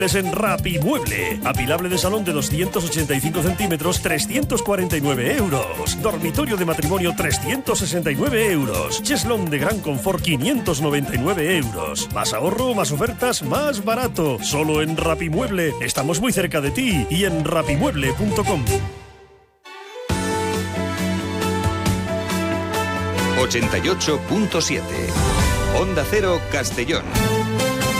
Es en Rapimueble. Apilable de salón de 285 centímetros, 349 euros. Dormitorio de matrimonio, 369 euros. Cheslón de gran confort, 599 euros. Más ahorro, más ofertas, más barato. Solo en Rapimueble. Estamos muy cerca de ti y en rapimueble.com. 88.7 Onda Cero Castellón.